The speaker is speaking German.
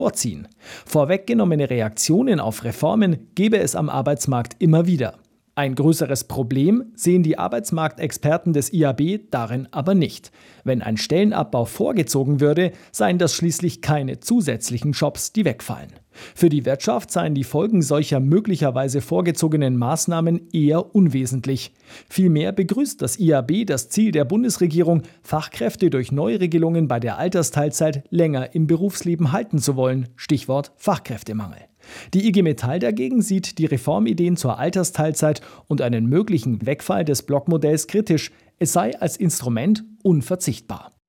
vorziehen. Vorweggenommene Reaktionen auf Reformen gebe es am Arbeitsmarkt immer wieder. Ein größeres Problem sehen die Arbeitsmarktexperten des IAB darin aber nicht. Wenn ein Stellenabbau vorgezogen würde, seien das schließlich keine zusätzlichen Jobs, die wegfallen. Für die Wirtschaft seien die Folgen solcher möglicherweise vorgezogenen Maßnahmen eher unwesentlich. Vielmehr begrüßt das IAB das Ziel der Bundesregierung, Fachkräfte durch Neuregelungen bei der Altersteilzeit länger im Berufsleben halten zu wollen. Stichwort Fachkräftemangel. Die IG Metall dagegen sieht die Reformideen zur Altersteilzeit und einen möglichen Wegfall des Blockmodells kritisch. Es sei als Instrument unverzichtbar.